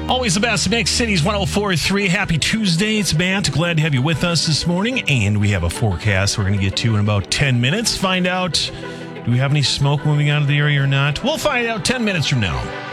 Always the best mix, Cities 104.3. Happy Tuesday. It's Matt. Glad to have you with us this morning. And we have a forecast we're going to get to in about 10 minutes. Find out, do we have any smoke moving out of the area or not? We'll find out 10 minutes from now.